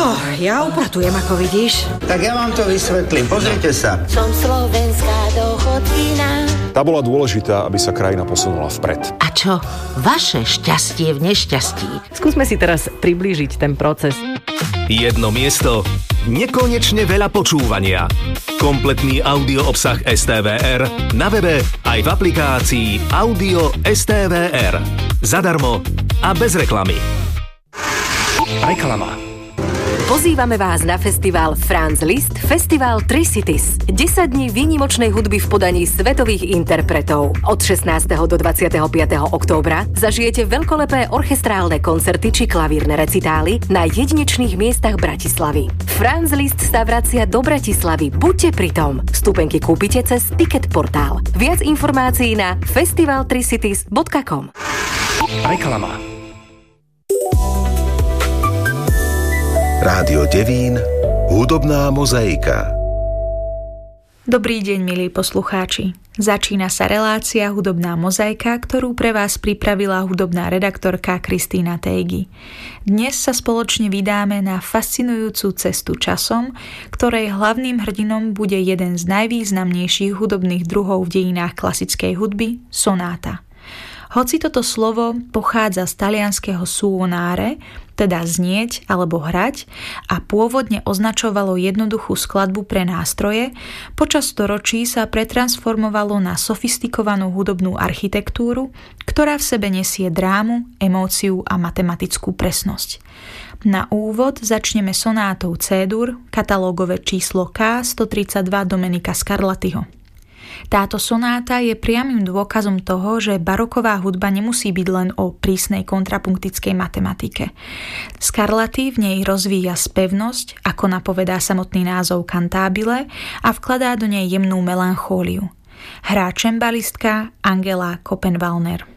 Ja upratujem, ako vidíš. Tak ja vám to vysvetlím. Pozrite sa. Som slovenská dochodkyňa. Tá bola dôležitá, aby sa krajina posunula vpred. A čo? Vaše šťastie v nešťastí. Skúsme si teraz priblížiť ten proces. Jedno miesto, nekonečne veľa počúvania. Kompletný audio obsah STVR na webe aj v aplikácii Audio STVR. Zadarmo a bez reklamy. Reklama. Pozývame vás na festival Franz Liszt Festival Tri Cities. 10 dní výnimočnej hudby v podaní svetových interpretov. Od 16. do 25. októbra zažijete veľkolepé orchestrálne koncerty či klavírne recitály na jedinečných miestach Bratislavy. Franz Liszt sa vracia do Bratislavy. Buďte pritom. Vstupenky kúpite cez Ticket portál. Viac informácií na festivaltricities.com. Reklama. Rádio Devín, hudobná mozaika. Dobrý deň, milí poslucháči. Začína sa relácia Hudobná mozaika, ktorú pre vás pripravila hudobná redaktorka Kristína Tejgy. Dnes sa spoločne vydáme na fascinujúcu cestu časom, ktorej hlavným hrdinom bude jeden z najvýznamnejších hudobných druhov v dejinách klasickej hudby, sonáta. Hoci toto slovo pochádza z talianskeho suonare, teda znieť alebo hrať, a pôvodne označovalo jednoduchú skladbu pre nástroje, počas storočí sa pretransformovalo na sofistikovanú hudobnú architektúru, ktorá v sebe nesie drámu, emóciu a matematickú presnosť. Na úvod začneme sonátou C-dur, katalógové číslo K132 Domenica Scarlattiho. Táto sonáta je priamym dôkazom toho, že baroková hudba nemusí byť len o prísnej kontrapunktickej matematike. Scarlatti v nej rozvíja spevnosť, ako napovedá samotný názov cantabile, a vkladá do nej jemnú melanchóliu. Hrá čembalistka Angela Koppenwallner.